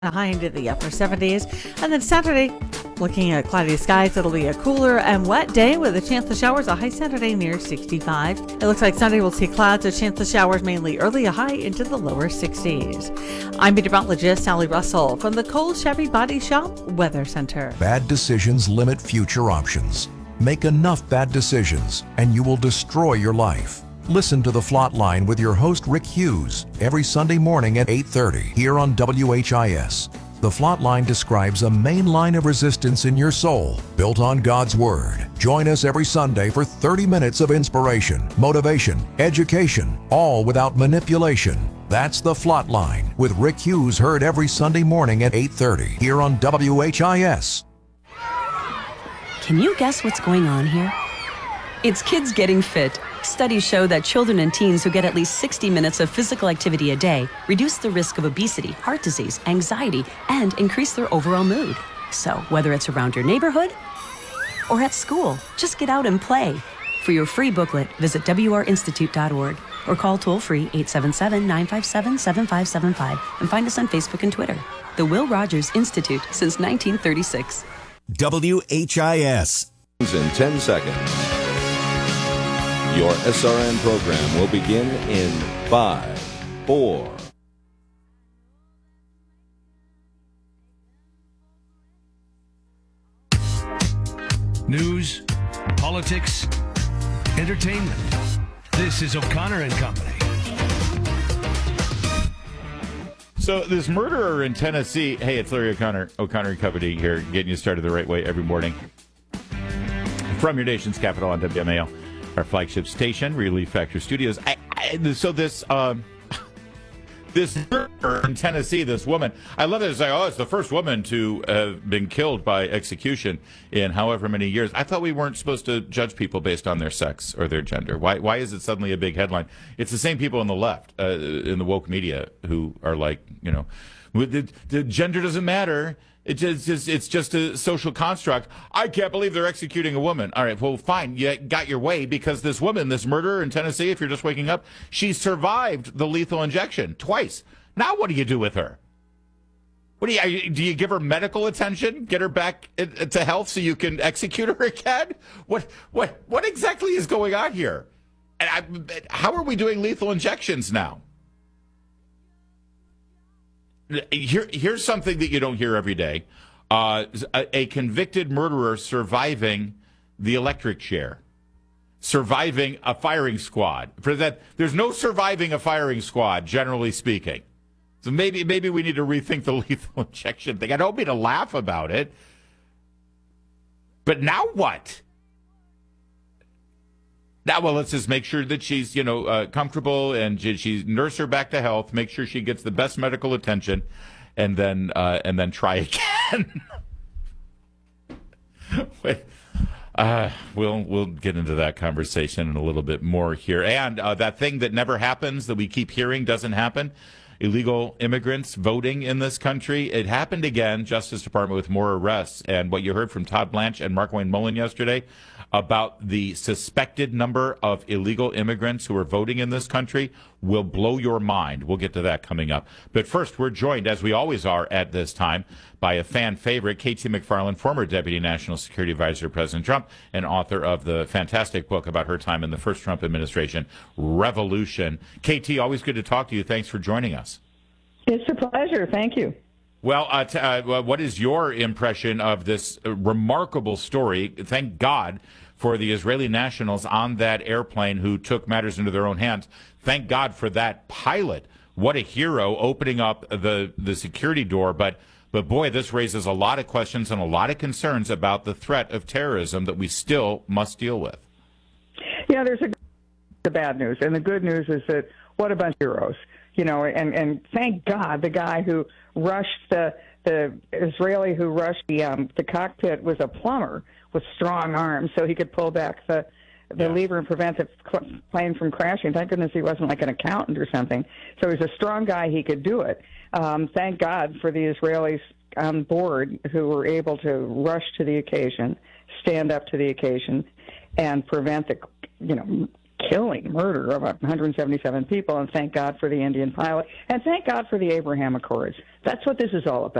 A high into the upper 70s. And then Saturday, looking at cloudy skies, it'll be a cooler and wet day with a chance of showers, a high Saturday near 65. It looks like Sunday will see clouds, a chance of showers mainly early, a high into the lower 60s. I'm meteorologist Sally Russell from the Cole Chevy Body Shop Weather Center. Bad decisions limit future options. Make enough bad decisions and you will destroy your life. Listen to The Flot Line with your host Rick Hughes every Sunday morning at 8:30 here on WHIS. The Flot Line describes a main line of resistance in your soul built on God's Word. Join us every Sunday for 30 minutes of inspiration, motivation, education, all without manipulation. That's The Flot Line with Rick Hughes, heard every Sunday morning at 8:30 here on WHIS. Can you guess what's going on here? It's kids getting fit. Studies show that children and teens who get at least 60 minutes of physical activity a day reduce the risk of obesity, heart disease, anxiety, and increase their overall mood. So whether it's around your neighborhood or at school, just get out and play. For your free booklet, visit wrinstitute.org or call toll-free 877-957-7575 and find us on Facebook and Twitter. The Will Rogers Institute since 1936. WHIS. In 10 seconds. Your SRN program will begin in 5, 4. News, politics, entertainment. This is O'Connor and Company. So this murderer in Tennessee, hey, it's Larry O'Connor and Company here, getting you started the right way every morning. From your nation's capital on WMAL. Our flagship station, Relief Factor Studios. This murder in Tennessee, this woman, I love it. It's like, it's the first woman to have been killed by execution in however many years. I thought we weren't supposed to judge people based on their sex or their gender. Why is it suddenly a big headline? It's the same people on the left, in the woke media, who are like, the gender doesn't matter. It's just a social construct. I can't believe they're executing a woman. All right, well, fine. You got your way, because this woman, this murderer in Tennessee, if you're just waking up, she survived the lethal injection twice. Now what do you do with her? Do you give her medical attention? Get her back to health so you can execute her again? What exactly is going on here? And how are we doing lethal injections now? Here's something that you don't hear every day. A convicted murderer surviving the electric chair, surviving a firing squad. For that, there's no surviving a firing squad, generally speaking. So maybe we need to rethink the lethal injection thing. I don't mean to laugh about it, but now what? Now, well, let's just make sure that she's, comfortable, and she nurse her back to health, make sure she gets the best medical attention, and then try again. We'll get into that conversation in a little bit more here. And that thing that never happens, that we keep hearing doesn't happen, illegal immigrants voting in this country. It happened again, Justice Department with more arrests. And what you heard from Todd Blanche and Mark Wayne Mullen yesterday about the suspected number of illegal immigrants who are voting in this country will blow your mind. We'll get to that coming up. But first, we're joined, as we always are at this time, by a fan favorite, KT McFarland, former Deputy National Security Advisor to President Trump, and author of the fantastic book about her time in the first Trump administration, Revolution. KT, always good to talk to you. Thanks for joining us. It's a pleasure. Thank you. Well, what is your impression of this remarkable story? Thank God for the Israeli nationals on that airplane who took matters into their own hands. Thank God for that pilot. What a hero, opening up the security door. But boy, this raises a lot of questions and a lot of concerns about the threat of terrorism that we still must deal with. Yeah, there's the bad news. And the good news is that what a bunch of heroes. And thank God the guy who rushed the Israeli who rushed the cockpit was a plumber with strong arms, so he could pull back the lever and prevent the plane from crashing. Thank goodness he wasn't like an accountant or something. So he's a strong guy. He could do it. Thank God for the Israelis on board who were able to rush to the occasion, stand up to the occasion, and prevent the killing, murder of 177 people, and thank God for the Indian pilot, and thank God for the Abraham Accords. That's what this is all about.